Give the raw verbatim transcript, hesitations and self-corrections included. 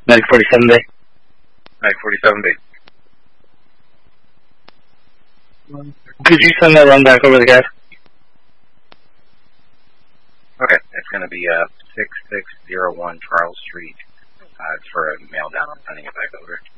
Medic forty-seven B. Medic forty-seven B. Could you send that run back over the guys? Okay, it's going to be uh, six six zero one Charles Street. Uh, it's for a mail down. I'm sending it back over.